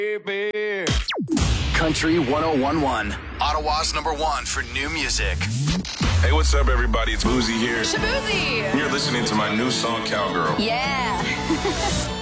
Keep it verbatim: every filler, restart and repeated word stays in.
Country one oh one one, Ottawa's number one for new music. Hey, what's up, everybody? It's Boozy here. Shaboozy! You're listening to my new song, Cowgirl. Yeah.